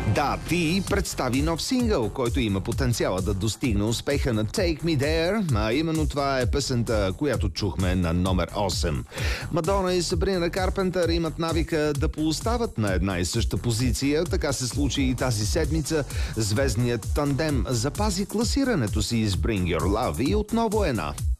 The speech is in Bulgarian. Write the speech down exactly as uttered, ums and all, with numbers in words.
Да, Ти представи нов сингъл, който има потенциала да достигне успеха на Take Me There, а именно това е песента, която чухме на номер осем. Мадона и Сабрина Карпентър имат навика да поостават на една и съща позиция. Така се случи и тази седмица. Звездният тандем запази класирането си с Bring Your Love и отново една.